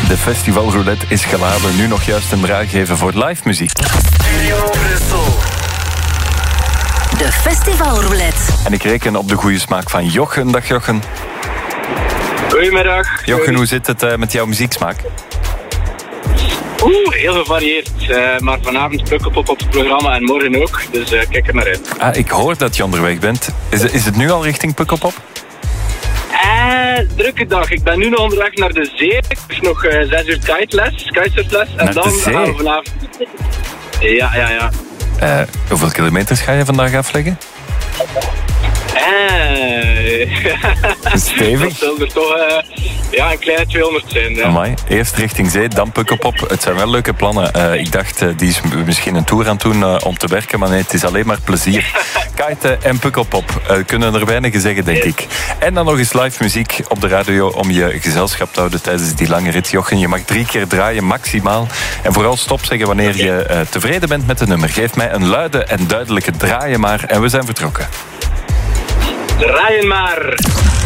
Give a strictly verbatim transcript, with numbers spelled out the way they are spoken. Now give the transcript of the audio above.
De festivalroulette is geladen. Nu nog juist een draai geven voor live muziek. Studio Brussel. De festivalroulette. En ik reken op de goede smaak van Jochen. Dag Jochen. Goedemiddag. Jochen, hoe zit het uh, met jouw muzieksmaak? Oeh, heel gevarieerd. Uh, maar vanavond Pukkelpop op het programma en morgen ook. Dus uh, kijk er naar uit. Ah, ik hoor dat je onderweg bent. Is, is het nu al richting Pukkelpop? Eh, drukke dag. Ik ben nu nog onderweg naar de zee. Ik heb nog uh, zes uur kiteles, kitesurfles. En naar dan de zee? gaan we vanavond... Ja, ja, ja. Uh, hoeveel kilometers ga je vandaag afleggen? Eh... Stevig? Dat zal er toch uh, ja, een kleine tweehonderd zijn. Ja. Amai. Eerst richting zee, dan Pukkelpop. Het zijn wel leuke plannen. Uh, ik dacht, uh, die is misschien een tour aan het doen uh, om te werken, maar nee, het is alleen maar plezier. Kiten en Pukkelpop uh, kunnen er weinigen zeggen, denk ik. En dan nog eens live muziek op de radio om je gezelschap te houden tijdens die lange rit. Jochen, je mag drie keer draaien, maximaal. En vooral stop zeggen wanneer je uh, tevreden bent met de nummer. Geef mij een luide en duidelijke draaien maar en we zijn vertrokken. Draaien maar!